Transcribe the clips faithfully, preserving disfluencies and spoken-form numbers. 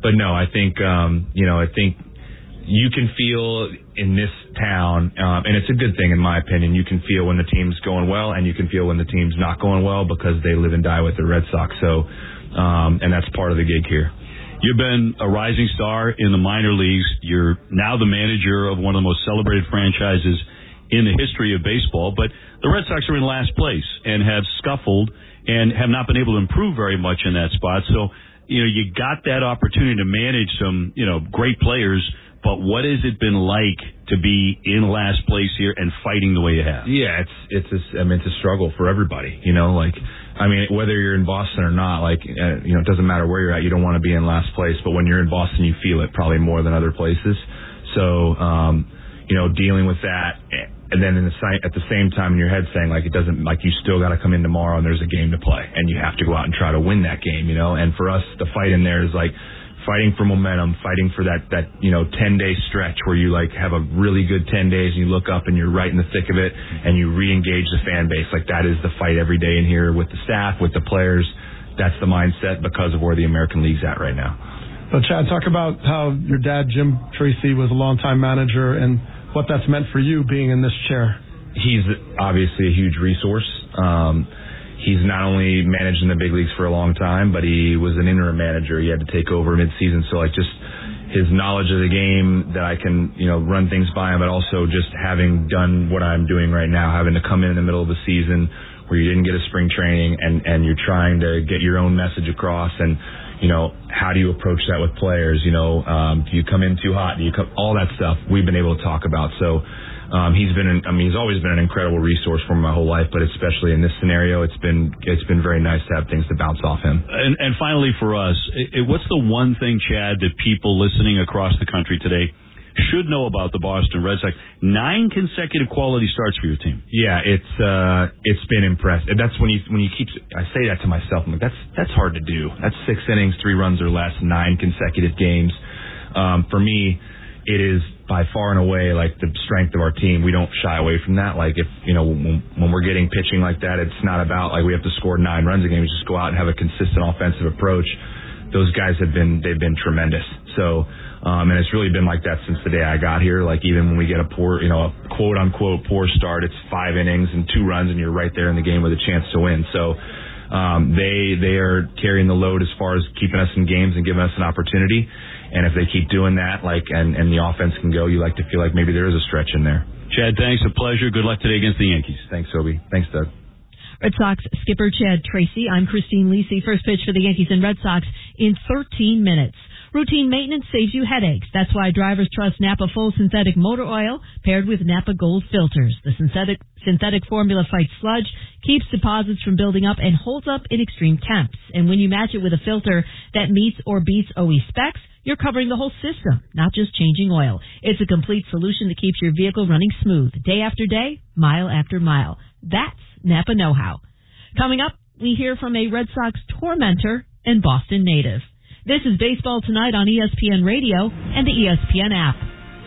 but no, I think, um, you know, I think you can feel in this town, um, and it's a good thing in my opinion, you can feel when the team's going well and you can feel when the team's not going well because they live and die with the Red Sox. So, um, and that's part of the gig here. You've been a rising star in the minor leagues. You're now the manager of one of the most celebrated franchises in the history of baseball, but the Red Sox are in last place and have scuffled and have not been able to improve very much in that spot. So, you know, you got that opportunity to manage some, you know, great players, but what has it been like to be in last place here and fighting the way you have? Yeah, it's, it's, a, I mean, it's a struggle for everybody, you know, like, I mean, whether you're in Boston or not, like, uh, you know, it doesn't matter where you're at, you don't want to be in last place, but when you're in Boston, you feel it probably more than other places. So, um, you know, dealing with that, and then in the at the same time in your head saying, like, it doesn't, like, you still got to come in tomorrow and there's a game to play, and you have to go out and try to win that game, you know, and for us, the fight in there is like, fighting for momentum, fighting for that, that, you know, ten-day stretch where you, like, have a really good ten days and you look up and you're right in the thick of it and you re-engage the fan base. Like, that is the fight every day in here with the staff, with the players. That's the mindset because of where the American League's at right now. So, Chad, talk about how your dad, Jim Tracy, was a longtime manager and what that's meant for you being in this chair. He's obviously a huge resource. Um, He's not only managed in the big leagues for a long time, but he was an interim manager. He had to take over mid-season. So, like, just his knowledge of the game that I can, you know, run things by him, but also just having done what I'm doing right now, having to come in in the middle of the season where you didn't get a spring training and, and you're trying to get your own message across. And, you know, how do you approach that with players? You know, um, do you come in too hot? Do you come, all that stuff we've been able to talk about. So, Um, he's been, an, I mean, he's always been an incredible resource for me my whole life, but especially in this scenario, it's been, it's been very nice to have things to bounce off him. And, and finally for us, it, what's the one thing, Chad, that people listening across the country today should know about the Boston Red Sox? Nine consecutive quality starts for your team. Yeah, it's, uh, it's been impressive. That's when you, when you keep, I say that to myself, I'm like, that's, that's hard to do. That's six innings, three runs or less, nine consecutive games. Um, for me, it is by far and away like the strength of our team. We don't shy away from that. Like if, you know, when, when we're getting pitching like that, it's not about like we have to score nine runs a game. We just go out and have a consistent offensive approach. Those guys have been, they've been tremendous. So, um, and it's really been like that since the day I got here. Like even when we get a poor, you know, a quote unquote poor start, it's five innings and two runs and you're right there in the game with a chance to win. So, um, they, they are carrying the load as far as keeping us in games and giving us an opportunity. And if they keep doing that, like, and, and the offense can go, you like to feel like maybe there is a stretch in there. Chad, thanks. A pleasure. Good luck today against the Yankees. Thanks, Obi. Thanks, Doug. Red Sox skipper Chad Tracy. I'm Christine Lisi. First pitch for the Yankees and Red Sox in thirteen minutes. Routine maintenance saves you headaches. That's why drivers trust Napa Full Synthetic Motor Oil paired with Napa Gold filters. The synthetic synthetic formula fights sludge, keeps deposits from building up, and holds up in extreme temps. And when you match it with a filter that meets or beats O E specs, you're covering the whole system, not just changing oil. It's a complete solution that keeps your vehicle running smooth, day after day, mile after mile. That's Napa know-how. Coming up, we hear from a Red Sox tormentor and Boston native. This is Baseball Tonight on E S P N Radio and the E S P N app.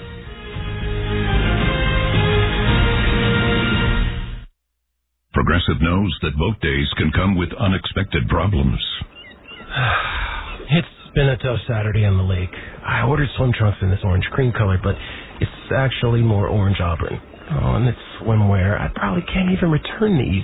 Progressive knows that boat days can come with unexpected problems. It's been a tough Saturday on the lake. I ordered swim trunks in this orange cream color, but it's actually more orange auburn. Oh, and it's swimwear. I probably can't even return these.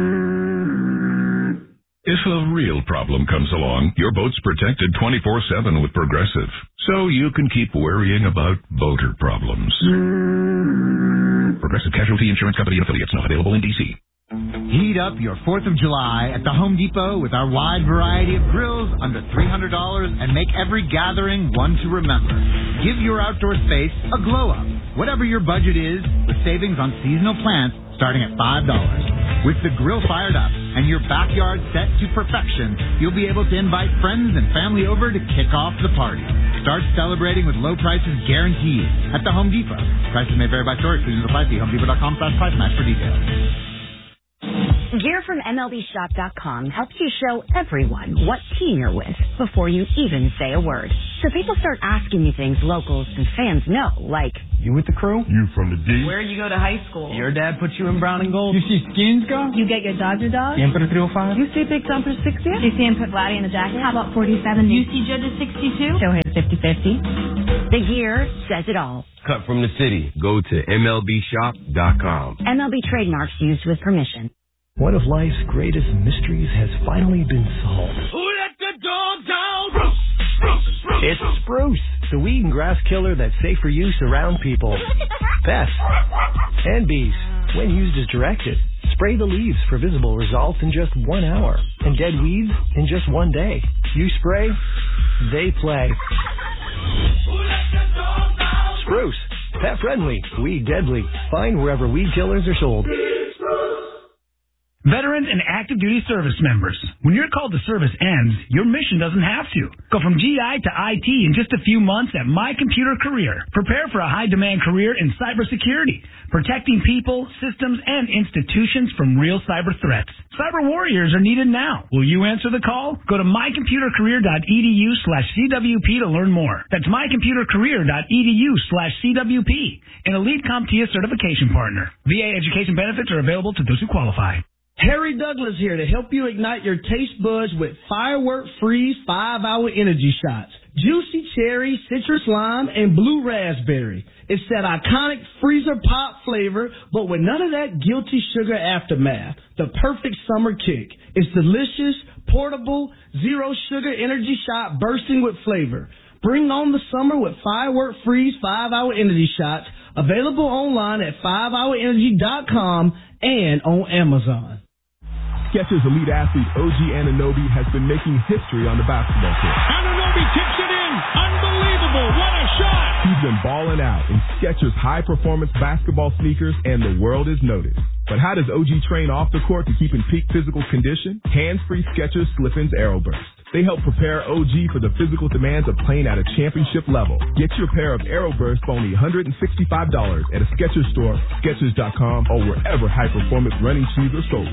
If a real problem comes along, your boat's protected twenty-four seven with Progressive, so you can keep worrying about boater problems. Progressive Casualty Insurance Company and affiliates, not available in D C. Heat up your fourth of July at the Home Depot with our wide variety of grills under three hundred dollars and make every gathering one to remember. Give your outdoor space a glow up, whatever your budget is, with savings on seasonal plants starting at five dollars. With the grill fired up and your backyard set to perfection, you'll be able to invite friends and family over to kick off the party. Start celebrating with low prices guaranteed at the Home Depot. Prices may vary by store. Exclusions apply. See home depot dot com slash price match for details. Gear from M L B Shop dot com helps you show everyone what team you're with before you even say a word. So people start asking you things locals and fans know, like, you with the crew? You from the D? Where you go to high school? Your dad put you in brown and gold? You see skins go? You get your Dodger dog? Siempre three oh five? You see Big Thumper sixty? You see him put Vladdy in the jacket? How about forty-seven? You see Judges sixty-two? Show him fifty-fifty. The gear says it all. Cut from the city. Go to M L B Shop dot com. M L B trademarks used with permission. One of life's greatest mysteries has finally been solved. Who let the dogs out? Bruce, Bruce, Bruce. It's Spruce, the weed and grass killer that's safe for use around people, pets, and bees. When used as directed, spray the leaves for visible results in just one hour, and dead weeds in just one day. You spray, they play. Who let the dogs out? Spruce, pet friendly, weed deadly. Find wherever weed killers are sold. Veterans and active duty service members, when your call to service ends, your mission doesn't have to. Go from G I to I T in just a few months at My Computer Career. Prepare for a high-demand career in cybersecurity, protecting people, systems, and institutions from real cyber threats. Cyber warriors are needed now. Will you answer the call? Go to my computer career dot e d u slash c w p to learn more. That's my computer career dot e d u slash c w p, an elite CompTIA certification partner. V A education benefits are available to those who qualify. Harry Douglas here to help you ignite your taste buds with Firework Freeze five hour energy shots. Juicy cherry, citrus lime, and blue raspberry. It's that iconic freezer pop flavor, but with none of that guilty sugar aftermath. The perfect summer kick. It's delicious, portable, zero sugar energy shot bursting with flavor. Bring on the summer with Firework Freeze five hour energy shots. Available online at five hour energy dot com and on Amazon. Skechers elite athlete O G Anunoby has been making history on the basketball court. Anunoby kicks it in. Unbelievable. What a shot. He's been balling out in Skechers high-performance basketball sneakers, and the world is noticed. But how does O G train off the court to keep in peak physical condition? Hands-free Skechers Slip-ins Aeroburst. They help prepare O G for the physical demands of playing at a championship level. Get your pair of Aeroburst for only one hundred sixty-five dollars at a Skechers store, Skechers dot com, or wherever high-performance running shoes are sold.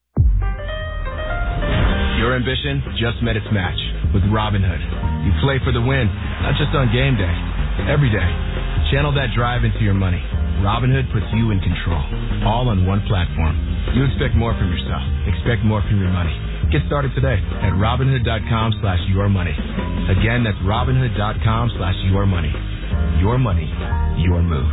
Your ambition just met its match with Robinhood. You play for the win, not just on game day, every day. Channel that drive into your money. Robinhood puts you in control, all on one platform. You expect more from yourself. Expect more from your money. Get started today at Robinhood dot com slash your money. Again, that's Robinhood dot com slash your money. Your money, your move.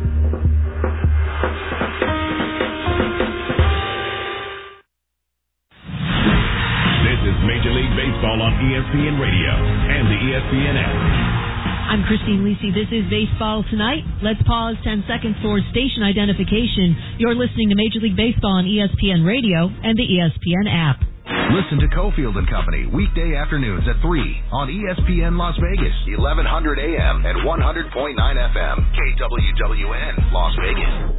This is Major League Baseball on E S P N Radio and the E S P N app. I'm Christine Lisi. This is Baseball Tonight. Let's pause ten seconds for station identification. You're listening to Major League Baseball on E S P N Radio and the E S P N app. Listen to Cofield and Company weekday afternoons at three on E S P N Las Vegas, eleven hundred A M and one hundred point nine F M, K W W N Las Vegas.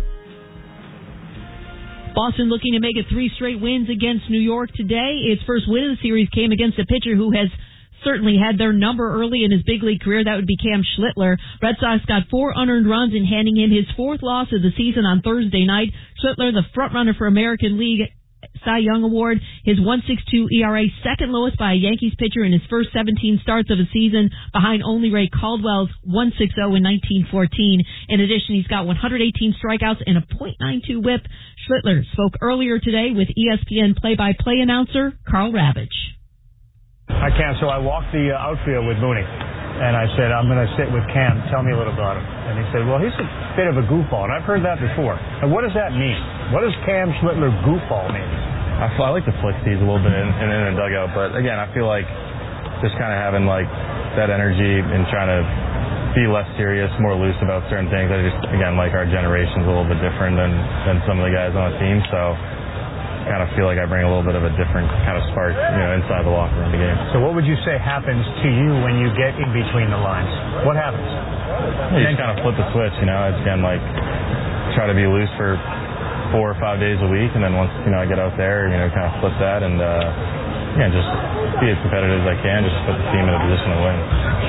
Boston looking to make it three straight wins against New York today. Its first win of the series came against a pitcher who has certainly had their number early in his big league career. That would be Cam Schlittler. Red Sox got four unearned runs in handing him his fourth loss of the season on Thursday night. Schlittler, the frontrunner for American League Cy Young Award, his one point six two E R A, second lowest by a Yankees pitcher in his first seventeen starts of the season, behind only Ray Caldwell's one point six oh in nineteen fourteen. In addition, he's got one hundred eighteen strikeouts and a point nine two whip. Schlittler spoke earlier today with E S P N play-by-play announcer Carl Ravitch. I can't, so I walked the uh, outfield with Mooney, and I said, I'm going to sit with Cam. Tell me a little about him. And he said, well, he's a bit of a goofball, and I've heard that before. And what does that mean? What does Cam Schlittler goofball mean? I, feel, I like to flick these a little bit in, in, in a dugout, but again, I feel like just kind of having like that energy and trying to be less serious, more loose about certain things. I just, again, like our generation's a little bit different than, than some of the guys on the team, so kind of feel like I bring a little bit of a different kind of spark, you know, inside the locker room of the game. So what would you say happens to you when you get in between the lines? What happens? You just kind of flip the switch, you know. It's again like try to be loose for four or five days a week, and then once, you know, I get out there, you know, kind of flip that and uh, yeah, just be as competitive as I can, just put the team in a position to win. You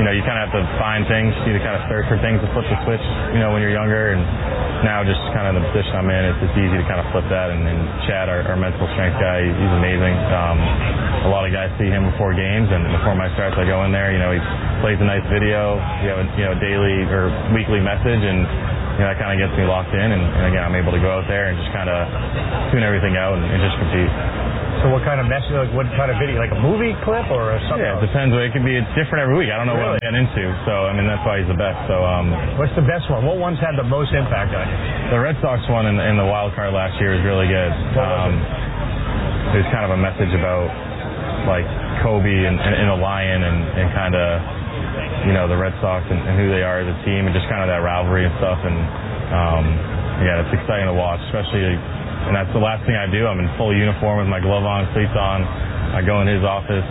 you know, you kind of have to find things, you kind of search for things to flip the switch, you know, when you're younger. And now just kind of the position I'm in, it's, it's easy to kind of flip that. And, and Chad, our, our mental strength guy, he's amazing. Um, a lot of guys see him before games, and before my starts, I go in there. You know, he plays a nice video. You have a you know daily or weekly message, and you know, that kind of gets me locked in. And, and again, I'm able to go out there and just kind of tune everything out and, and just compete. So what kind of message, like what kind of video, like a movie clip or something? Yeah, it depends. It can be, it's different every week. I don't know really? what I get into. So, I mean, that's why he's the best. So, um, what's the best one? What one's had the most impact on you? The Red Sox one in, in the wild card last year was really good. What um, was it? It was kind of a message about, like, Kobe and, and, and a Lion and, and kind of, you know, the Red Sox and, and who they are as a team and just kind of that rivalry and stuff. And, um, yeah, it's exciting to watch, especially... And that's the last thing I do. I'm in full uniform with my glove on, cleats on. I go in his office.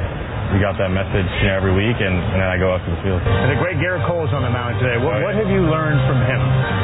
We got that message, you know, every week, and, and then I go out to the field. And the great Garrett Cole is on the mound today. What, what have you learned from him?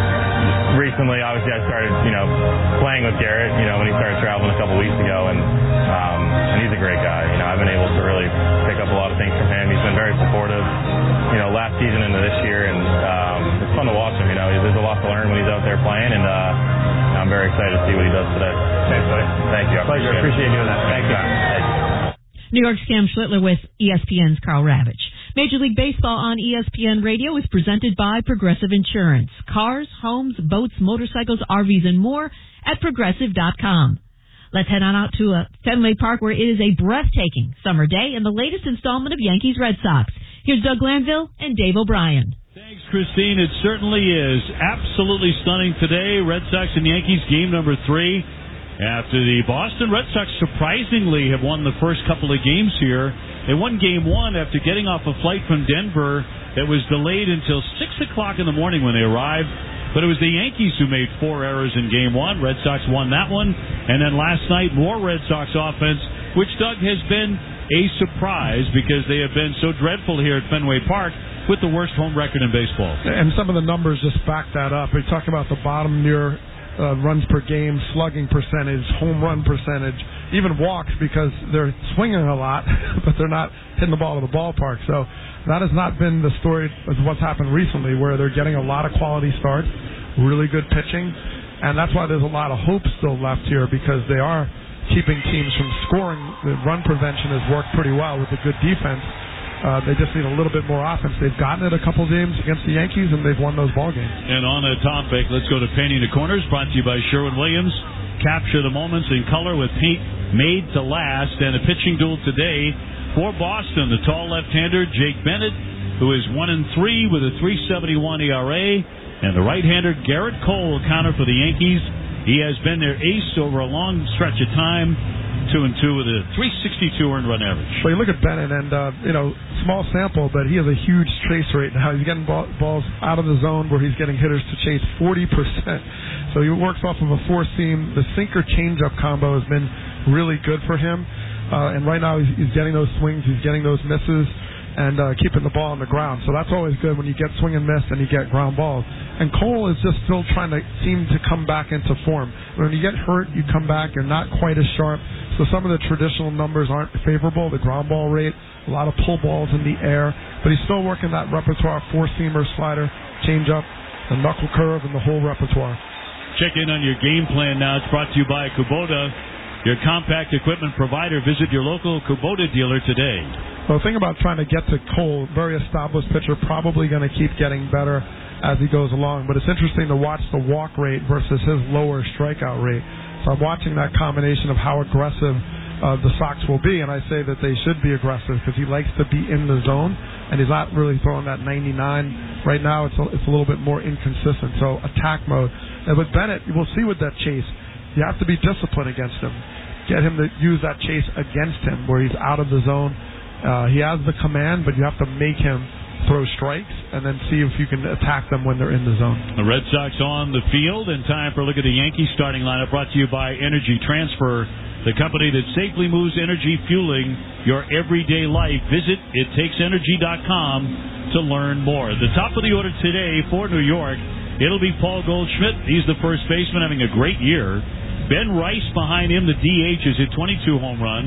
Recently, obviously, I started, you know, playing with Garrett, you know, when he started traveling a couple weeks ago, and um, and he's a great guy. You know, I've been able to really pick up a lot of things from him. He's been very supportive, you know, last season into this year, and um, it's fun to watch him. You know, there's a lot to learn when he's out there playing, and uh, I'm very excited to see what he does today. Thanks, buddy. Thank you. I Pleasure. Appreciate, appreciate you doing that. Thank you. Thank you. New York's Cam Schlittler with E S P N's Carl Ravitch. Major League Baseball on E S P N Radio is presented by Progressive Insurance. Cars, homes, boats, motorcycles, R Vs, and more at Progressive dot com. Let's head on out to uh, Fenway Park, where it is a breathtaking summer day and the latest installment of Yankees Red Sox. Here's Doug Glanville and Dave O'Brien. Thanks, Christine. It certainly is absolutely stunning today. Red Sox and Yankees game number three. After the Boston Red Sox surprisingly have won the first couple of games here. They won game one after getting off a flight from Denver that was delayed until six o'clock in the morning when they arrived. But it was the Yankees who made four errors in game one. Red Sox won that one. And then last night, more Red Sox offense, which, Doug, has been a surprise because they have been so dreadful here at Fenway Park with the worst home record in baseball. And some of the numbers just back that up. We talk about the bottom near uh, runs per game, slugging percentage, home run percentage, even walks because they're swinging a lot, but they're not hitting the ball to the ballpark. So that has not been the story of what's happened recently, where they're getting a lot of quality starts, really good pitching, and that's why there's a lot of hope still left here because they are keeping teams from scoring. The run prevention has worked pretty well with the good defense. Uh, they just need a little bit more offense. They've gotten it a couple games against the Yankees, and they've won those ball games. And on a topic, let's go to Painting the Corners, brought to you by Sherwin-Williams. Capture the moments in color with paint made to last. And a pitching duel today for Boston. The tall left-hander, Jake Bennett, who is one and three with a three seventy-one E R A. And the right-hander, Garrett Cole, will counter for the Yankees. He has been their ace over a long stretch of time. Two and two with a three sixty-two earned run average. Well, you look at Bennett, and uh, you know, small sample, but he has a huge chase rate now. He's getting ball, balls out of the zone where he's getting hitters to chase forty percent. So he works off of a four seam. The sinker changeup combo has been really good for him. Uh, and right now he's, he's getting those swings, he's getting those misses, and uh, keeping the ball on the ground. So that's always good when you get swing and miss and you get ground balls. And Cole is just still trying to seem to come back into form. When you get hurt, you come back, you're not quite as sharp. So some of the traditional numbers aren't favorable. The ground ball rate, a lot of pull balls in the air. But he's still working that repertoire, four-seamer, slider, changeup, the knuckle curve, and the whole repertoire. Check in on your game plan now. It's brought to you by Kubota, your compact equipment provider. Visit your local Kubota dealer today. Well, the thing about trying to get to Cole, very established pitcher, probably going to keep getting better as he goes along. But it's interesting to watch the walk rate versus his lower strikeout rate. So I'm watching that combination of how aggressive uh, the Sox will be, and I say that they should be aggressive because he likes to be in the zone, and he's not really throwing that ninety-nine. Right now it's a, it's a little bit more inconsistent, so attack mode. And with Bennett, we'll see with that chase, you have to be disciplined against him. Get him to use that chase against him where he's out of the zone. Uh, he has the command, but you have to make him throw strikes and then see if you can attack them when they're in the zone. The Red Sox on the field, and time for a look at the Yankees starting lineup, brought to you by Energy Transfer, the company that safely moves energy fueling your everyday life. Visit it takes energy dot com to learn more. The top of the order today for New York, it'll be Paul Goldschmidt. He's the first baseman, having a great year. Ben Rice behind him, the D H, has hit twenty-two home runs.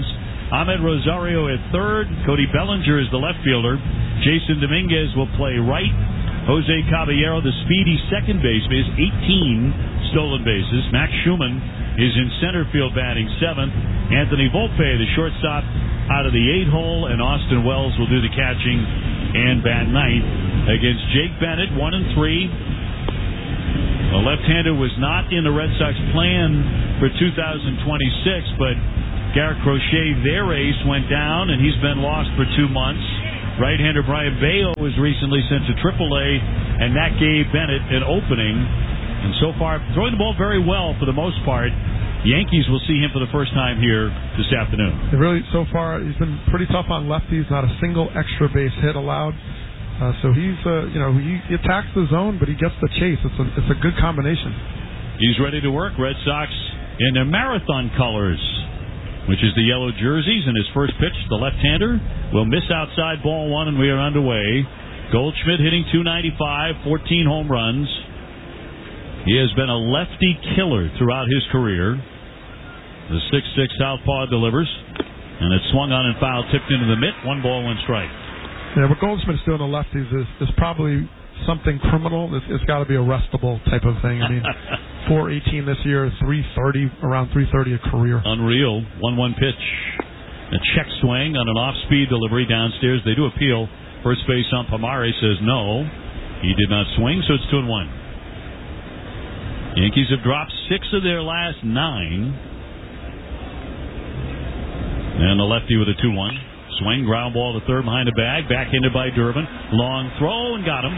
Ahmed Rosario at third. Cody Bellinger is the left fielder. Jason Dominguez will play right. Jose Caballero, the speedy second baseman, is eighteen stolen bases. Max Schumann is in center field batting seventh. Anthony Volpe, the shortstop, out of the eight hole, and Austin Wells will do the catching and bat ninth against Jake Bennett, one and three. The left-hander was not in the Red Sox plan for two thousand twenty-six, but Garrett Crochet, their ace, went down, and he's been lost for two months. Right-hander Brian Bayo was recently sent to triple A, and that gave Bennett an opening. And so far, throwing the ball very well for the most part. The Yankees will see him for the first time here this afternoon. Really, so far, he's been pretty tough on lefties. Not a single extra base hit allowed. Uh, so he's, uh, you know, he, he attacks the zone, but he gets the chase. It's a, it's a good combination. He's ready to work. Red Sox in their marathon colors, which is the yellow jerseys. And his first pitch, the left-hander, will miss outside ball one, and we are underway. Goldschmidt hitting two ninety-five, fourteen home runs. He has been a lefty killer throughout his career. The six six southpaw delivers, and it's swung on and foul, tipped into the mitt. One ball, one strike. Yeah, what Goldschmidt's doing to lefties is, is probably something criminal. It's, it's got to be arrestable type of thing. I mean, four eighteen this year, three thirty, around three thirty a career. Unreal. one one pitch. A check swing on an off-speed delivery downstairs. They do appeal. First base ump Amare says no. He did not swing, so it's two and one. Yankees have dropped six of their last nine. And the lefty with a two one. Swing, ground ball to third behind the bag. Backhanded by Durbin. Long throw and got him.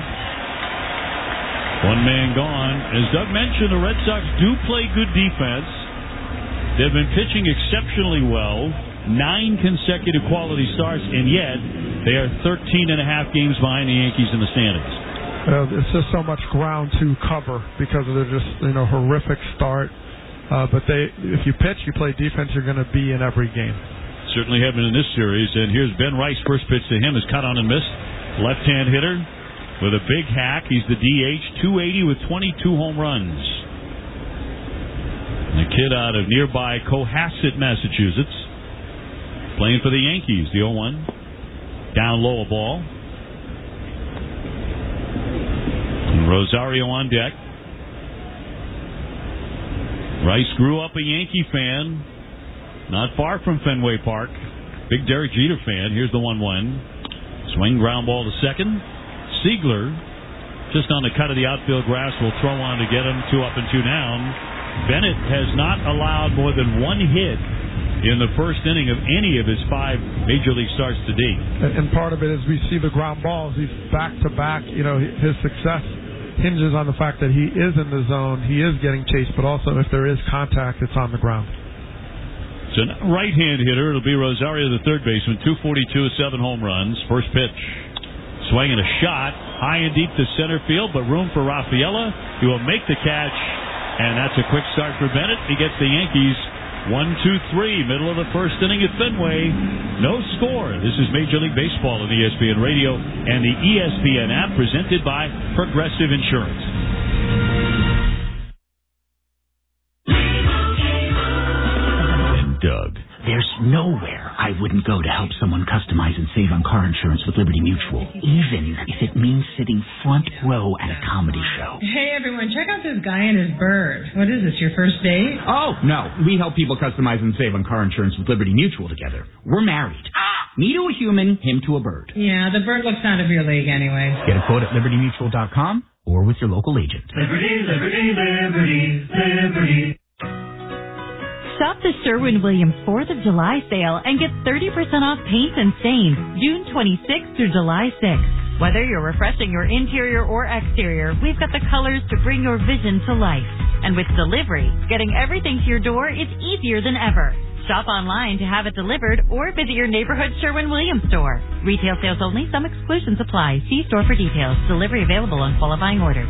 One man gone. As Doug mentioned, the Red Sox do play good defense. They've been pitching exceptionally well. Nine consecutive quality starts, and yet they are thirteen and a half games behind the Yankees in the standings. Uh, it's just so much ground to cover because of their just, you know, horrific start. Uh, but they, if you pitch, you play defense, you're going to be in every game. Certainly have been in this series. And here's Ben Rice. First pitch to him is cut on and missed. Left-hand hitter with a big hack. He's the D H. two eighty with twenty-two home runs. And the kid out of nearby Cohasset, Massachusetts, playing for the Yankees. The oh one. Down low a ball. And Rosario on deck. Rice grew up a Yankee fan. Not far from Fenway Park. Big Derek Jeter fan. Here's the one one. Swing, ground ball to second. Siegler, just on the cut of the outfield grass, will throw on to get him. Two up and two down. Bennett has not allowed more than one hit in the first inning of any of his five major league starts to date. And part of it is we see the ground balls. He's back to back. You know, his success hinges on the fact that he is in the zone. He is getting chased, but also if there is contact, it's on the ground. It's a right-hand hitter. It'll be Rosario, the third baseman. two forty-two, seven home runs. First pitch. Swinging a shot. High and deep to center field, but room for Rafaela. He will make the catch, and that's a quick start for Bennett. He gets the Yankees one two three, middle of the first inning at Fenway. No score. This is Major League Baseball on E S P N Radio and the E S P N app, presented by Progressive Insurance. Doug. There's nowhere I wouldn't go to help someone customize and save on car insurance with Liberty Mutual, even if it means sitting front row at a comedy show. Hey, everyone, check out this guy and his bird. What is this, your first date? Oh, no. We help people customize and save on car insurance with Liberty Mutual together. We're married. Me to a human, him to a bird. Yeah, the bird looks out of your league anyway. Get a quote at liberty mutual dot com or with your local agent. Liberty, liberty, liberty, liberty. Shop the Sherwin-Williams fourth of July sale and get thirty percent off paints and stains June twenty-sixth through July sixth. Whether you're refreshing your interior or exterior, we've got the colors to bring your vision to life. And with delivery, getting everything to your door is easier than ever. Shop online to have it delivered or visit your neighborhood Sherwin-Williams store. Retail sales only. Some exclusions apply. See store for details. Delivery available on qualifying orders.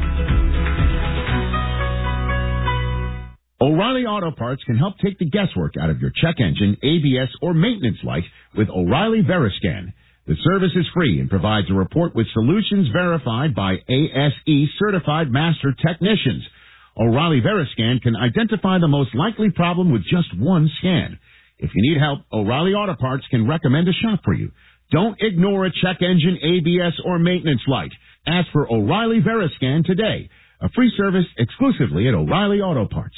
O'Reilly Auto Parts can help take the guesswork out of your check engine, A B S, or maintenance light with O'Reilly Veriscan. The service is free and provides a report with solutions verified by A S E certified master technicians. O'Reilly Veriscan can identify the most likely problem with just one scan. If you need help, O'Reilly Auto Parts can recommend a shop for you. Don't ignore a check engine, A B S, or maintenance light. Ask for O'Reilly Veriscan today. A free service exclusively at O'Reilly Auto Parts.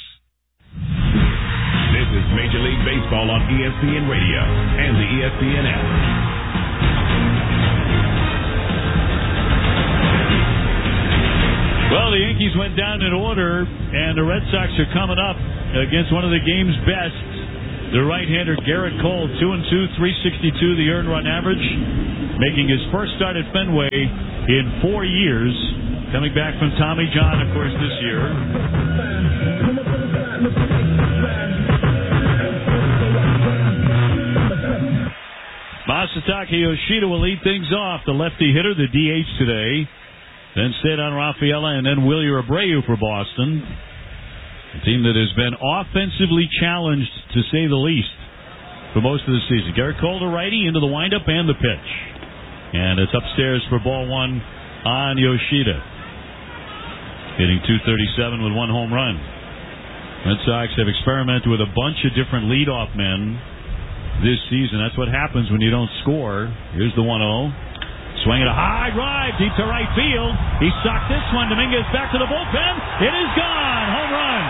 This is Major League Baseball on E S P N Radio and the E S P N app. Well, the Yankees went down in order, and the Red Sox are coming up against one of the game's best. The right-hander Garrett Cole, two and two, three sixty-two, the earned run average, making his first start at Fenway in four years. Coming back from Tommy John, of course, this year. Masataka Yoshida will lead things off. The lefty hitter, the D H today. Then Cedar Rafaela and then Wilyer Abreu for Boston. A team that has been offensively challenged, to say the least, for most of the season. Garrett Cole, the righty, into the windup and the pitch. And it's upstairs for ball one on Yoshida. Hitting two thirty-seven with one home run. Red Sox have experimented with a bunch of different leadoff men this season. That's what happens when you don't score. Here's the one oh. Swinging a high drive deep to right field. He socked this one. Dominguez back to the bullpen. It is gone. Home run.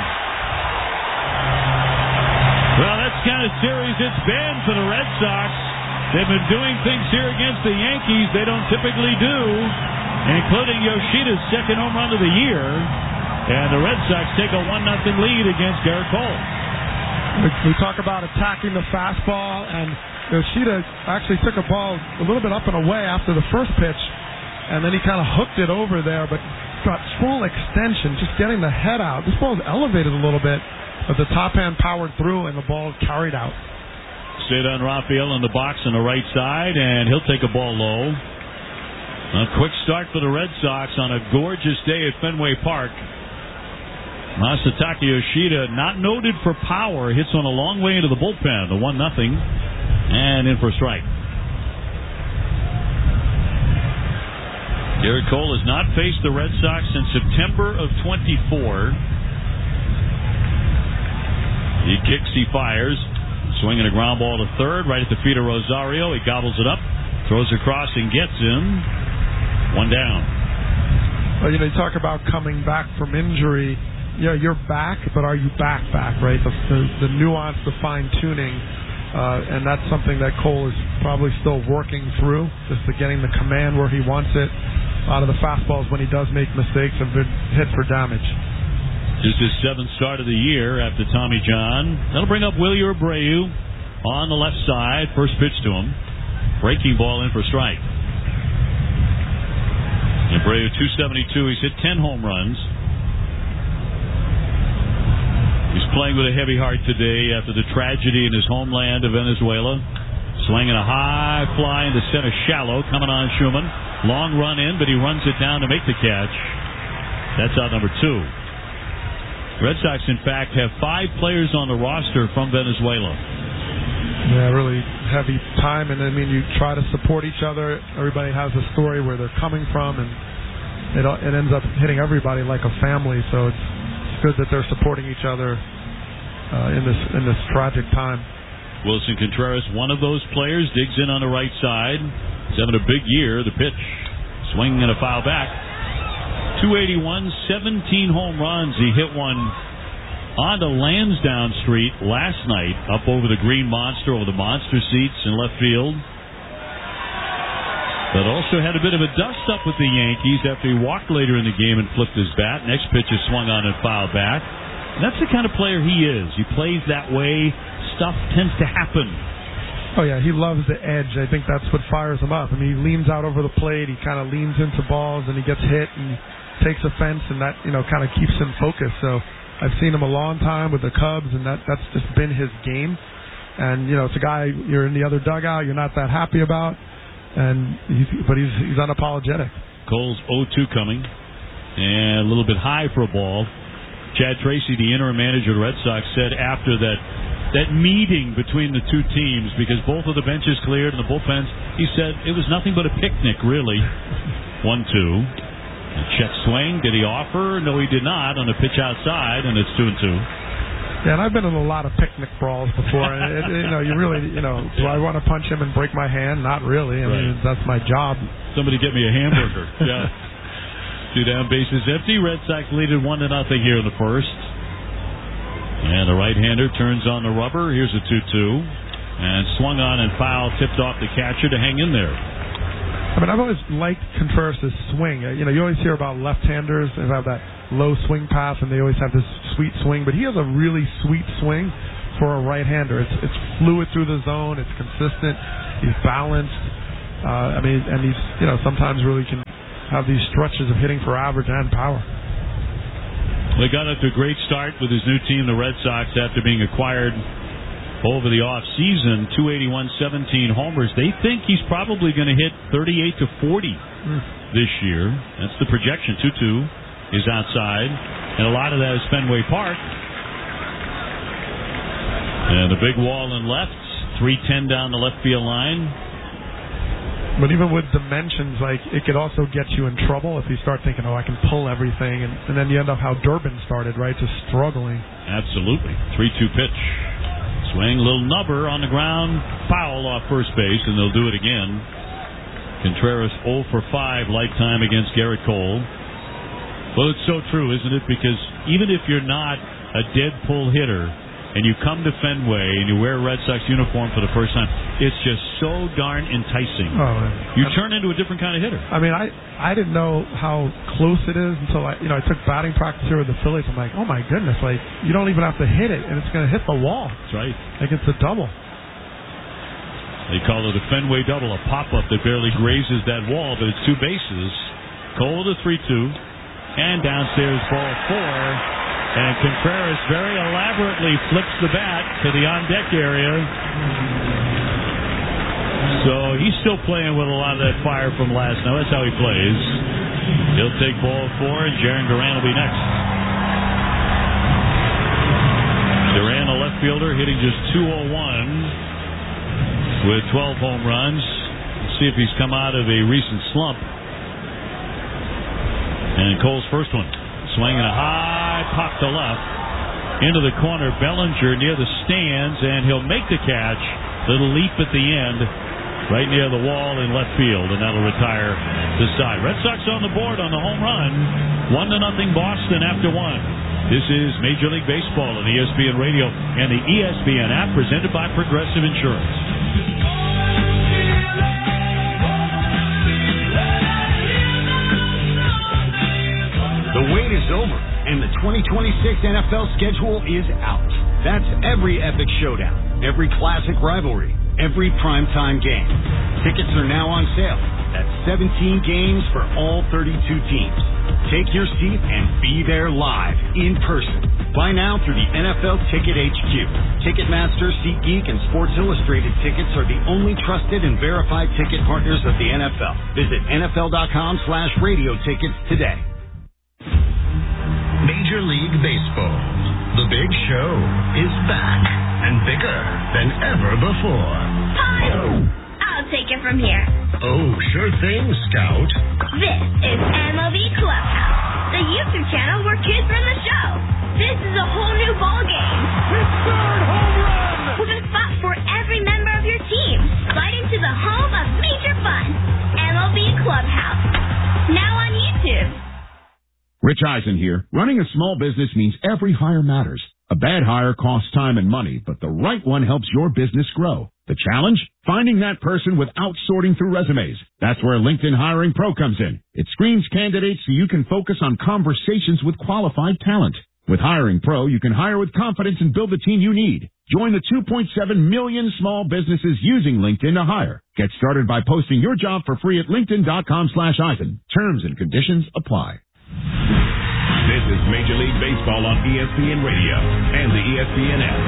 Well, that's the kind of series it's been for the Red Sox. They've been doing things here against the Yankees they don't typically do, including Yoshida's second home run of the year. And the Red Sox take a one nothing lead against Garrett Cole. We talk about attacking the fastball, and Yoshida actually took a ball a little bit up and away after the first pitch, and then he kind of hooked it over there, but got full extension, just getting the head out. This ball is elevated a little bit, but the top hand powered through, and the ball carried out. Cedar Rafael in the box on the right side, and he'll take a ball low. A quick start for the Red Sox on a gorgeous day at Fenway Park. Masataka Yoshida, not noted for power, hits on a long way into the bullpen. The one nothing, and in for a strike. Garrett Cole has not faced the Red Sox since September of twenty-four. He kicks, he fires. Swinging a ground ball to third, right at the feet of Rosario. He gobbles it up, throws across, and gets him. One down. Well, you know, you talk about coming back from injury. Yeah, you're back, but are you back, back, right? The, the, the nuance, the fine-tuning, uh, and that's something that Cole is probably still working through, just to getting the command where he wants it. A lot of the fastballs, when he does make mistakes, have been hit for damage. This is his seventh start of the year after Tommy John. That'll bring up Wilyer Abreu on the left side. First pitch to him. Breaking ball in for strike. Abreu, two seventy-two. He's hit ten home runs. He's playing with a heavy heart today after the tragedy in his homeland of Venezuela. Swinging a high fly into center shallow. Coming on Schumann. Long run in, but he runs it down to make the catch. That's out number two. Red Sox, in fact, have five players on the roster from Venezuela. Yeah, really heavy time, and I mean, you try to support each other. Everybody has a story where they're coming from, and it it ends up hitting everybody like a family. So it's, it's good that they're supporting each other uh, in this in this tragic time. Wilson Contreras, one of those players, digs in on the right side. He's having a big year. The pitch, swing and a foul back. two eighty-one, seventeen home runs. He hit one onto Lansdowne Street last night, up over the Green Monster, over the monster seats in left field. But also had a bit of a dust-up with the Yankees after he walked later in the game and flipped his bat. Next pitch is swung on and fouled back. And that's the kind of player he is. He plays that way. Stuff tends to happen. Oh, yeah, he loves the edge. I think that's what fires him up. I mean, he leans out over the plate. He kind of leans into balls, and he gets hit and takes offense, and that, you know, kind of keeps him focused. So I've seen him a long time with the Cubs, and that that's just been his game. And, you know, it's a guy you're in the other dugout, you're not that happy about, and he's, but he's he's unapologetic. Cole's oh two coming, and a little bit high for a ball. Chad Tracy, the interim manager of the Red Sox, said after that that meeting between the two teams, because both of the benches cleared and the bullpens, he said it was nothing but a picnic, really. one two. Check swing. Did he offer? No, he did not on the pitch outside, and it's two and two. Yeah, and I've been in a lot of picnic brawls before. And it, you know, you really, you know, do I want to punch him and break my hand? Not really. I mean, Right. that's my job. Somebody get me a hamburger. Yeah. Two down, bases empty. Red Sox lead it one to nothing here in the first. And the right-hander turns on the rubber. Here's a two two. And swung on and foul, tipped off the catcher to hang in there. I mean, I've always liked Contreras' swing. You know, you always hear about left-handers and have that low swing path, and they always have this sweet swing. But he has a really sweet swing for a right-hander. It's it's fluid through the zone. It's consistent. He's balanced. Uh, I mean, and he's, you know, sometimes really can have these stretches of hitting for average and power. They got up to a great start with his new team, the Red Sox, after being acquired over the off-season. two eighty-one, seventeen homers. They think he's probably going to hit thirty-eight to forty mm. this year. That's the projection. two two is outside, and a lot of that is Fenway Park. And the big wall in left, three ten down the left field line. But even with dimensions, like, it could also get you in trouble if you start thinking, oh, I can pull everything, and, and then you end up how Durbin started, right, just struggling. Absolutely. three two pitch. Swing, little nubber on the ground, foul off first base, and they'll do it again. Contreras oh for five lifetime against Garrett Cole. Well, it's so true, isn't it? Because even if you're not a dead pull hitter, and you come to Fenway and you wear a Red Sox uniform for the first time, it's just so darn enticing. Oh, you turn into a different kind of hitter. I mean, I I didn't know how close it is until I, you know, I took batting practice here with the Phillies. I'm like, oh my goodness, like you don't even have to hit it, and it's going to hit the wall. That's right. Like it's a double. They call it a Fenway double, a pop-up that barely grazes that wall, but it's two bases. Cole to three two, and downstairs ball four. And Contreras very elaborately flips the bat to the on-deck area. So he's still playing with a lot of that fire from last night. That's how he plays. He'll take ball four, and Jarren Duran will be next. Duran, a left fielder, hitting just two oh one with twelve home runs. Let's see if he's come out of a recent slump. And Cole's first one. Swinging a high pop to left into the corner. Bellinger near the stands, and he'll make the catch. Little leap at the end, right near the wall in left field, and that'll retire the side. Red Sox on the board on the home run. One to nothing Boston after one. This is Major League Baseball on E S P N Radio and the E S P N app, presented by Progressive Insurance. The wait is over, and the twenty twenty-six N F L schedule is out. That's every epic showdown, every classic rivalry, every primetime game. Tickets are now on sale. That's seventeen games for all thirty-two teams. Take your seat and be there live, in person. Buy now through the N F L Ticket H Q. Ticketmaster, SeatGeek, and Sports Illustrated tickets are the only trusted and verified ticket partners of the N F L. Visit nfl.com slash radio tickets today. Major League Baseball. The big show is back and bigger than ever before. Hi. I'll take it from here. Oh, sure thing, Scout. This is M L B Clubhouse, the YouTube channel where kids run the show. This is a whole new ball game. His third home run! With a spot for every member of your team. Right into the home of major fun. M L B Clubhouse. Now on YouTube. Rich Eisen here. Running a small business means every hire matters. A bad hire costs time and money, but the right one helps your business grow. The challenge? Finding that person without sorting through resumes. That's where LinkedIn Hiring Pro comes in. It screens candidates so you can focus on conversations with qualified talent. With Hiring Pro, you can hire with confidence and build the team you need. Join the two point seven million small businesses using LinkedIn to hire. Get started by posting your job for free at linkedin.com slash Eisen. Terms and conditions apply. This is Major League Baseball on E S P N Radio and the E S P N app.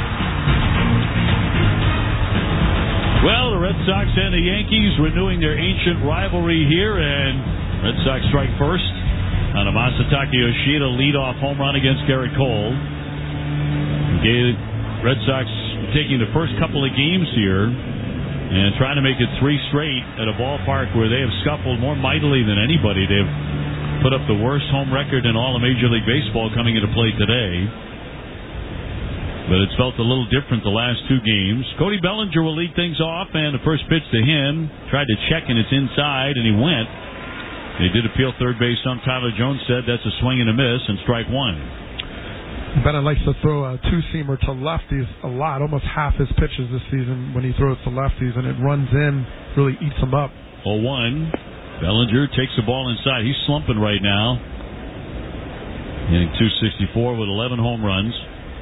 Well, the Red Sox and the Yankees renewing their ancient rivalry here, and Red Sox strike first on a Masataka Yoshida leadoff home run against Garrett Cole. Gave Red Sox taking the first couple of games here and trying to make it three straight at a ballpark where they have scuffled more mightily than anybody. They've put up the worst home record in all of Major League Baseball coming into play today. But it's felt a little different the last two games. Cody Bellinger will lead things off, and the first pitch to him. Tried to check, and it's inside, and he went. They did appeal third base. Some Tyler Jones said that's a swing and a miss, and strike one. Bennett likes to throw a two-seamer to lefties a lot. Almost half his pitches this season when he throws to lefties, and it runs in, really eats them up. oh one. Bellinger takes the ball inside. He's slumping right now. Hitting two sixty-four with eleven home runs.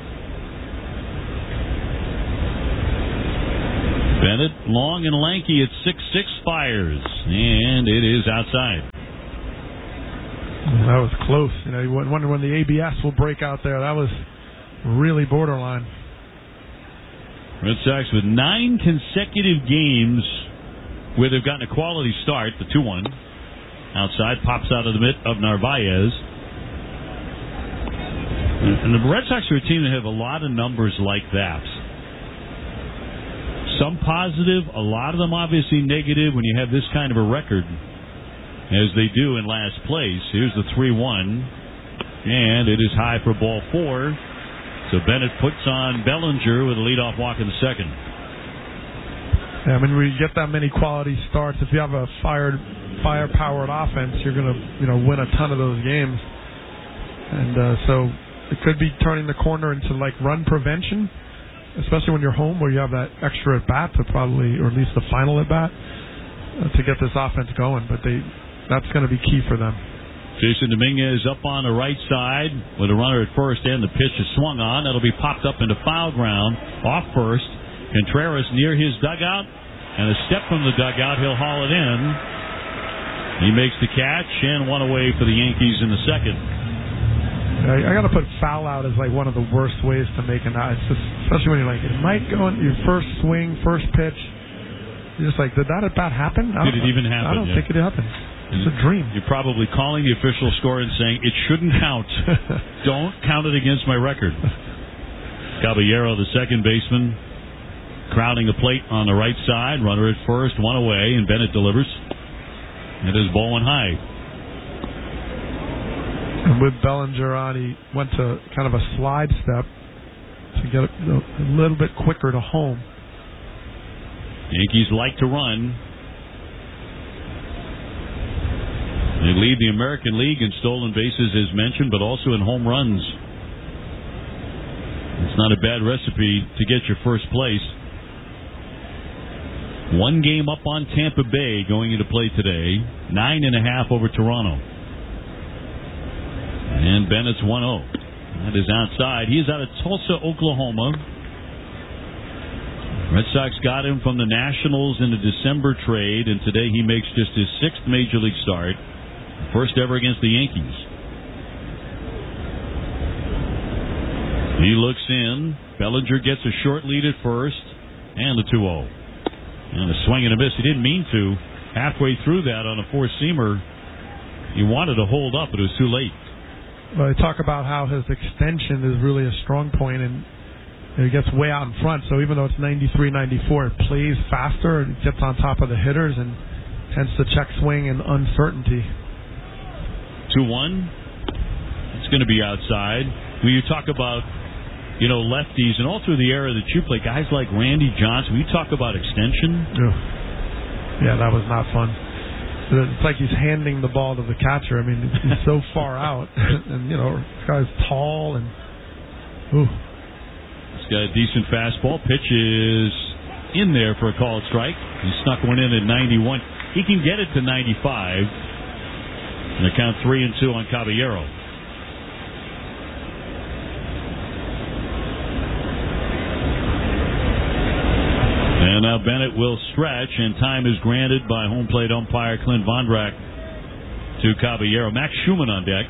Bennett, long and lanky at six six, fires, and it is outside. That was close. You know, you wonder when the A B S will break out there. That was really borderline. Red Sox with nine consecutive games where they've gotten a quality start. The two one outside pops out of the mitt of Narvaez. And the Red Sox are a team that have a lot of numbers like that. Some positive, a lot of them obviously negative when you have this kind of a record, as they do in last place. Here's the three one, and it is high for ball four. So Bennett puts on Bellinger with a leadoff walk in the second. Yeah, I mean, when you get that many quality starts, if you have a fired, fire-powered offense, you're going to, you know, win a ton of those games. And uh, so it could be turning the corner into like run prevention, especially when you're home where you have that extra at bat to probably, or at least the final at bat, uh, to get this offense going. But they, that's going to be key for them. Jason Dominguez up on the right side with a runner at first, and the pitch is swung on. That'll be popped up into foul ground off first. Contreras near his dugout, and a step from the dugout. He'll haul it in. He makes the catch and one away for the Yankees in the second. I, I got to put foul out as like one of the worst ways to make an out. It's just, especially when you're like, it might go in your first swing, first pitch. You're just like, did that at bat happen? Did it even happen? I don't yeah. think it happened. It's a dream. You're probably calling the official score and saying, it shouldn't count. Don't count it against my record. Caballero, the second baseman, crowding the plate on the right side. Runner at first, one away, and Bennett delivers. It is ball one high. And with Bellinger on, he went to kind of a slide step to get a little bit quicker to home. Yankees like to run. They lead the American League in stolen bases, as mentioned, but also in home runs. It's not a bad recipe to get your first place. One game up on Tampa Bay going into play today. Nine and a half over Toronto. And Bennett's one oh. That is outside. He is out of Tulsa, Oklahoma. Red Sox got him from the Nationals in the December trade, and today he makes just his sixth Major League start. First ever against the Yankees. He looks in. Bellinger gets a short lead at first, and the two oh. And a swing and a miss. He didn't mean to. Halfway through that on a four-seamer, he wanted to hold up, but it was too late. Well, they talk about how his extension is really a strong point, and he gets way out in front. So even though it's ninety-three ninety-four, it plays faster and gets on top of the hitters and tends to check swing and uncertainty. two one. It's going to be outside. When you talk about, you know, lefties, and all through the era that you play, guys like Randy Johnson, when you talk about extension. Yeah, that was not fun. It's like he's handing the ball to the catcher. I mean, he's so far out. And, you know, this guy's tall and, ooh. He's got a decent fastball. Pitch is in there for a called strike. He snuck one in at ninety-one. He can get it to ninety-five. And they count three and two on Caballero. And now Bennett will stretch, and time is granted by home plate umpire Clint Vondrak to Caballero. Max Schumann on deck.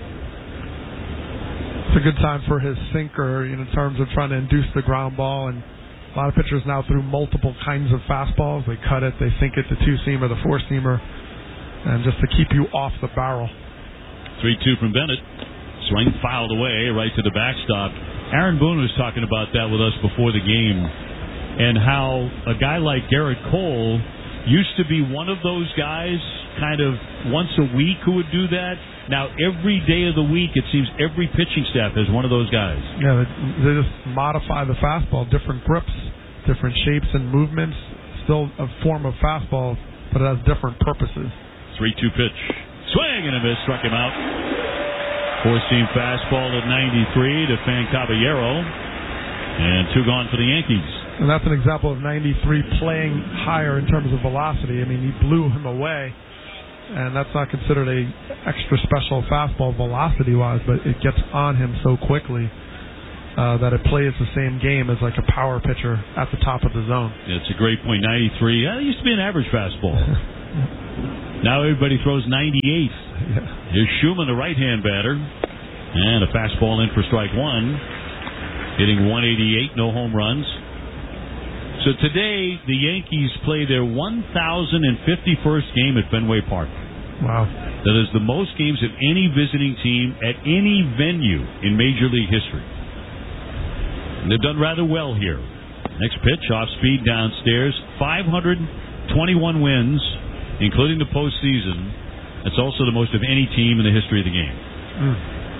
It's a good time for his sinker, you know, in terms of trying to induce the ground ball. And a lot of pitchers now threw multiple kinds of fastballs. They cut it, they sink it, the two-seamer, the four-seamer, and just to keep you off the barrel. three two from Bennett. Swing fouled away right to the backstop. Aaron Boone was talking about that with us before the game, and how a guy like Garrett Cole used to be one of those guys kind of once a week who would do that. Now, every day of the week, it seems every pitching staff is one of those guys. Yeah, they, they just modify the fastball, different grips, different shapes and movements. Still a form of fastball, but it has different purposes. three two pitch. Swing and a miss. Struck him out. Four-seam fastball at ninety-three to Fan Caballero. And two gone for the Yankees. And that's an example of ninety-three playing higher in terms of velocity. I mean, he blew him away. And that's not considered a extra special fastball velocity-wise, but it gets on him so quickly uh, that it plays the same game as like a power pitcher at the top of the zone. Yeah, it's a great point. ninety-three. Yeah, it used to be an average fastball. Now everybody throws ninety-eight. Yeah. Here's Schumann, the right-hand batter. And a fastball in for strike one. Hitting one eighty-eight, no home runs. So today, the Yankees play their one thousand fifty-first game at Fenway Park. Wow. That is the most games of any visiting team at any venue in Major League history. And they've done rather well here. Next pitch, off speed downstairs. five hundred twenty-one wins, including the postseason. That's also the most of any team in the history of the game. Mm.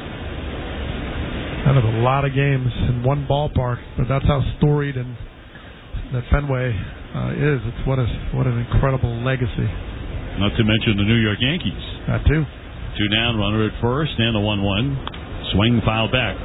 That is a lot of games in one ballpark, but that's how storied and that Fenway uh, is. It's what a what an incredible legacy. Not to mention the New York Yankees. That too. Two down, runner at first, and the one one. Swing, foul back.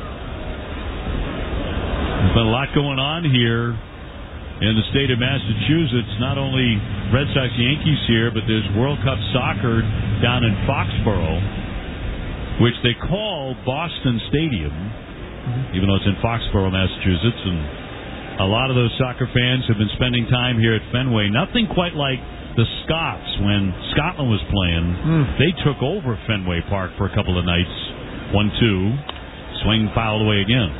There's been a lot going on here in the state of Massachusetts. Not only Red Sox Yankees here, but there's World Cup soccer down in Foxborough, which they call Boston Stadium, mm-hmm. even though it's in Foxborough, Massachusetts, and a lot of those soccer fans have been spending time here at Fenway. Nothing quite like the Scots when Scotland was playing. Mm. They took over Fenway Park for a couple of nights. one two. Swing fouled away again.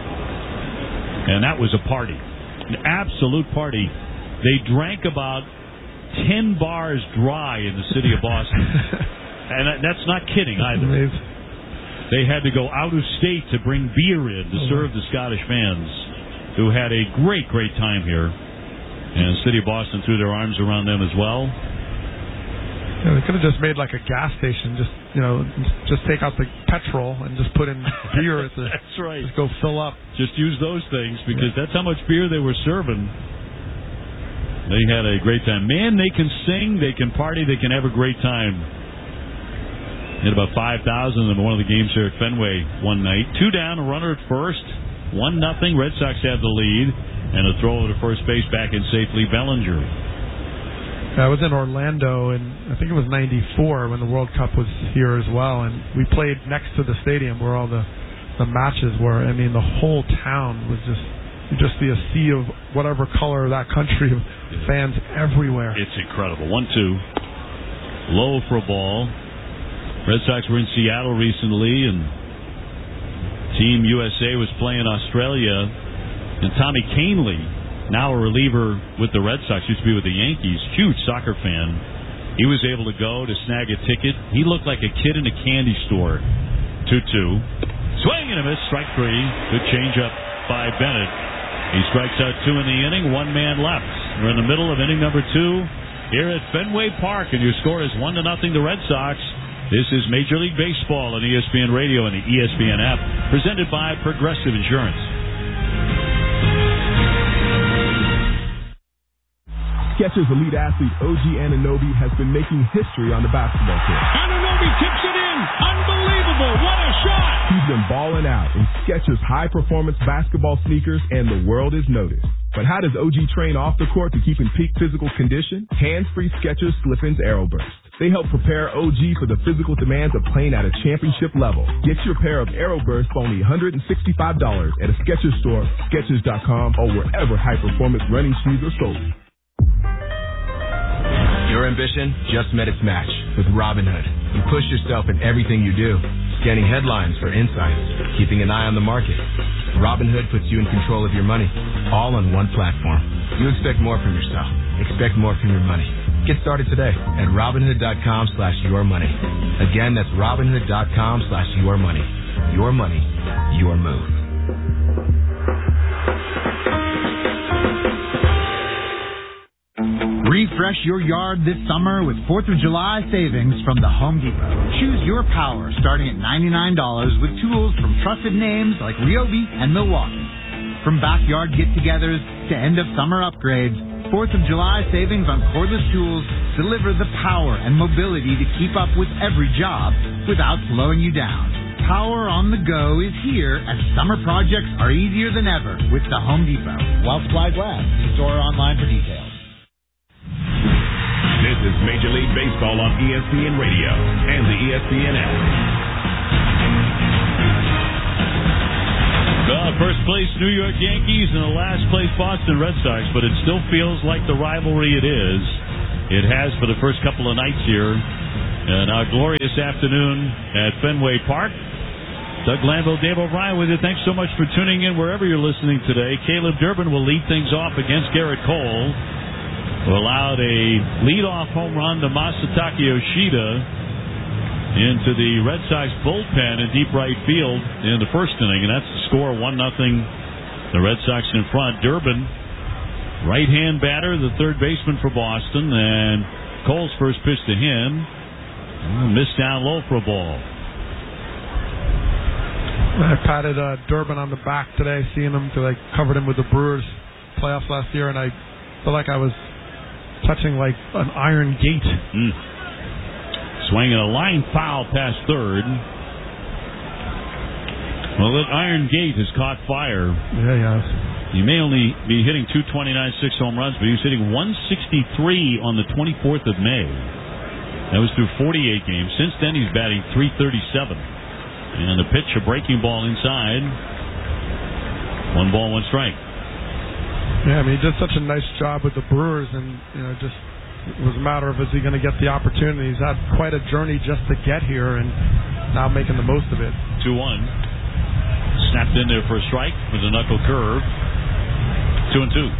And that was a party. An absolute party. They drank about ten bars dry in the city of Boston. And that's not kidding either. Amazing. They had to go out of state to bring beer in to serve the Scottish fans, who had a great, great time here. And the city of Boston threw their arms around them as well. Yeah, they could have just made like a gas station, just you know, just take out the petrol and just put in beer at the. That's right. Just go fill up. Just use those things because yeah. that's how much beer they were serving. They had a great time. Man, they can sing, they can party, they can have a great time. Hit about five thousand in one of the games here at Fenway one night. Two down, a runner at first. One nothing. Red Sox have the lead, and a throw to first base back in safely. Bellinger. I was in Orlando, and I think it was ninety-four when the World Cup was here as well, and we played next to the stadium where all the the matches were. I mean, the whole town was just you just see a sea of whatever color of that country, fans everywhere. It's incredible. One two, low for a ball. Red Sox were in Seattle recently, and Team U S A was playing Australia, and Tommy Kahnle, now a reliever with the Red Sox, used to be with the Yankees, huge soccer fan. He was able to go to snag a ticket. He looked like a kid in a candy store. two two. Swing and a miss, strike three. Good changeup by Bennett. He strikes out two in the inning, one man left. We're in the middle of inning number two here at Fenway Park, and your score is one to nothing the Red Sox. This is Major League Baseball on E S P N Radio and the E S P N app, presented by Progressive Insurance. Skechers elite athlete O G Anunoby has been making history on the basketball court. Anunoby tips it in. Unbelievable. What a shot. He's been balling out in Skechers high-performance basketball sneakers, and the world is noticed. But how does O G train off the court to keep in peak physical condition? Hands-free Skechers Slip-ins Aeroburst. They help prepare O G for the physical demands of playing at a championship level. Get your pair of Aeroburst for only one hundred sixty-five dollars at a Skechers store, Skechers dot com, or wherever high-performance running shoes are sold. Your ambition just met its match with Robinhood. You push yourself in everything you do, scanning headlines for insights, keeping an eye on the market. Robinhood puts you in control of your money, all on one platform. You expect more from yourself. Expect more from your money. Get started today at Robinhood.com slash your money. Again, that's Robinhood.com slash your money. Your money, your move. Refresh your yard this summer with fourth of July savings from the Home Depot. Choose your power starting at ninety-nine dollars with tools from trusted names like Ryobi and Milwaukee. From backyard get-togethers to end-of-summer upgrades, fourth of July savings on cordless tools deliver the power and mobility to keep up with every job without slowing you down. Power on the go is here as summer projects are easier than ever with the Home Depot. While supplies last, store online for details. This is Major League Baseball on E S P N Radio and the E S P N app. Well, first place New York Yankees and the last place Boston Red Sox, but it still feels like the rivalry it is. It has for the first couple of nights here. And our glorious afternoon at Fenway Park. Doug Glanville, Dave O'Brien with you. Thanks so much for tuning in wherever you're listening today. Caleb Durbin will lead things off against Garrett Cole, who allowed a leadoff home run to Masataka Yoshida into the Red Sox bullpen in deep right field in the first inning, and that's the score, one nothing. The Red Sox in front. Durbin, right-hand batter, the third baseman for Boston, and Cole's first pitch to him. Missed down low for a ball. I patted uh, Durbin on the back today, seeing him, because I covered him with the Brewers playoffs last year, and I felt like I was touching like an iron gate. Mm. Swinging a line foul past third. Well, that iron gate has caught fire. Yeah, yeah. He may only be hitting two twenty-nine, six home runs, but he was hitting one sixty-three on the twenty-fourth of May. That was through forty-eight games. Since then, he's batting three thirty-seven. And the pitch, a breaking ball inside. One ball, one strike. Yeah, I mean, he did such a nice job with the Brewers, and you know, just it was a matter of is he going to get the opportunity. He's had quite a journey just to get here, and now making the most of it. two one. Snapped in there for a strike with a knuckle curve. Two and two.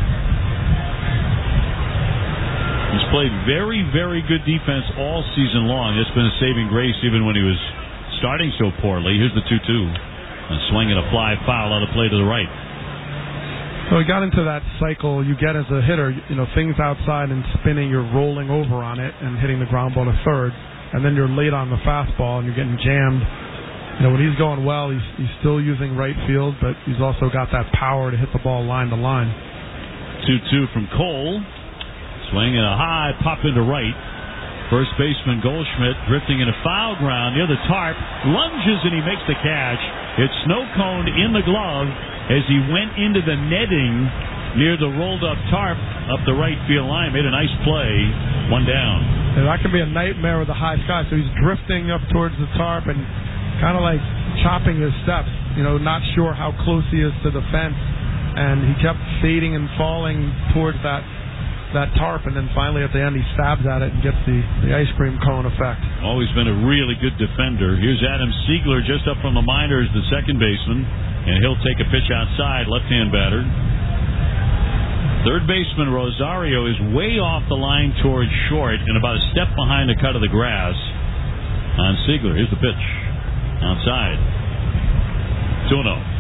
He's played very, very good defense all season long. It's been a saving grace even when he was starting so poorly. Here's the two two. A swing and a fly foul on the play to the right. So we got into that cycle you get as a hitter, you know, things outside and spinning, you're rolling over on it and hitting the ground ball to third, and then you're late on the fastball and you're getting jammed. You know, when he's going well, he's he's still using right field, but he's also got that power to hit the ball line to line. two two from Cole. Swing and a high pop into right. First baseman Goldschmidt drifting into foul ground near the tarp. Lunges and he makes the catch. It's snow coned in the glove as he went into the netting near the rolled up tarp up the right field line. Made a nice play. One down. And that can be a nightmare with the high sky. So he's drifting up towards the tarp and kind of like chopping his steps, you know, not sure how close he is to the fence. And he kept fading and falling towards that that tarp, and then finally at the end he stabs at it and gets the, the ice cream cone effect. Always been a really good defender. Here's Adam Siegler just up from the minors, the second baseman, and he'll take a pitch outside, left-hand batter. Third baseman Rosario is way off the line towards short and about a step behind the cut of the grass on Siegler. Here's the pitch. Outside. two and oh.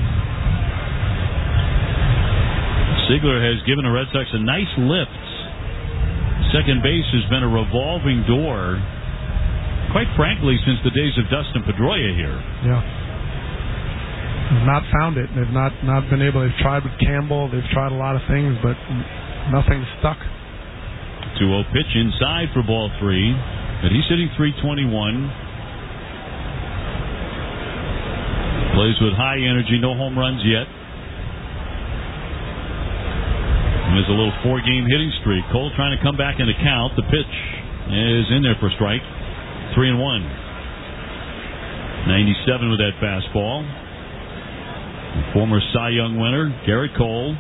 Siegler has given the Red Sox a nice lift. Second base has been a revolving door, quite frankly, since the days of Dustin Pedroia here. Yeah. They've not found it. They've not, not been able. They've tried with Campbell. They've tried a lot of things, but nothing's stuck. two oh pitch inside for ball three. But he's hitting three twenty-one. Plays with high energy. No home runs yet. There's a little four-game hitting streak. Cole trying to come back into count. The pitch is in there for a strike. Three and one. ninety-seven with that fastball. The former Cy Young winner, Garrett Cole.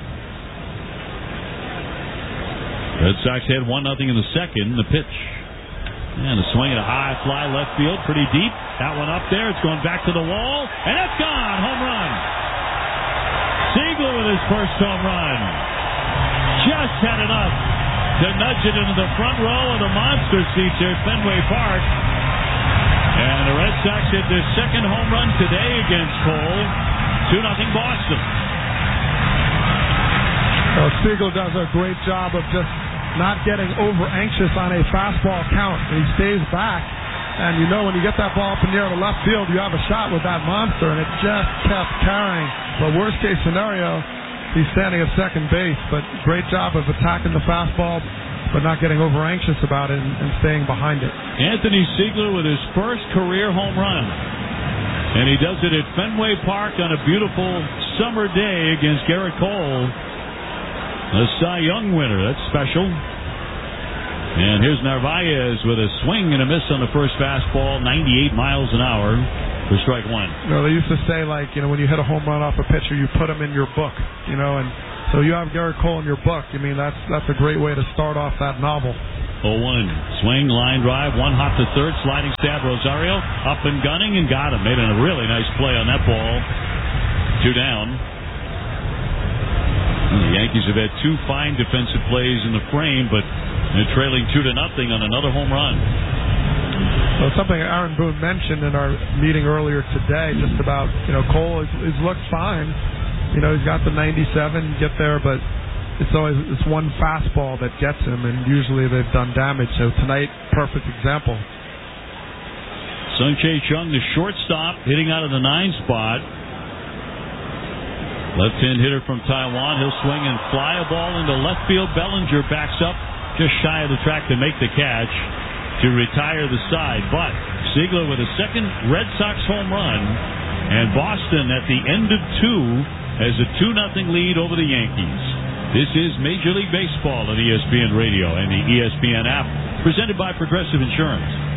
Red Sox had one nothing in the second. The pitch. And a swing at a high fly left field. Pretty deep. That one up there. It's going back to the wall. And it's gone. Home run. Siegler with his first home run. Just had enough to nudge it into the front row of the monster seats here at Fenway Park. And the Red Sox hit their second home run today against Cole. two nothing Boston. Well, Siegel does a great job of just not getting over anxious on a fastball count. He stays back, and you know when you get that ball up in the air to left field, you have a shot with that monster, and it just kept carrying. But worst case scenario, he's standing at second base. But great job of attacking the fastball, but not getting over anxious about it and, and staying behind it. Anthony Ziegler with his first career home run. And he does it at Fenway Park on a beautiful summer day against Garrett Cole, the Cy Young winner. That's special. And here's Narvaez with a swing and a miss on the first fastball, ninety-eight miles an hour for strike one. You know, they used to say, like, you know, when you hit a home run off a pitcher, you put him in your book, you know, and so you have Garrett Cole in your book. I mean, that's that's a great way to start off that novel. oh one. Swing, line drive, one hop to third, sliding stab. Rosario up and gunning and got him. Made a really nice play on that ball. Two down. And the Yankees have had two fine defensive plays in the frame, but they're trailing two to nothing on another home run. Well, something Aaron Boone mentioned in our meeting earlier today, just about, you know, Cole is, is looked fine. You know, he's got the ninety-seven, get there, but it's always this one fastball that gets him, and usually they've done damage. So tonight, perfect example. Sung-Chae Chung, the shortstop, hitting out of the nine spot. Left-hand hitter from Taiwan. He'll swing and fly a ball into left field. Bellinger backs up just shy of the track to make the catch to retire the side. But Ziegler with a second Red Sox home run, and Boston at the end of two has a two nothing lead over the Yankees. This is Major League Baseball on E S P N Radio and the E S P N app, presented by Progressive Insurance.